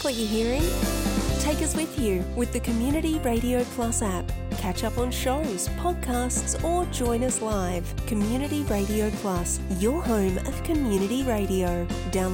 what you're hearing? Take us with you with the Community Radio Plus app. Catch up on shows, podcasts, or join us live. Community Radio Plus, your home of community radio. Download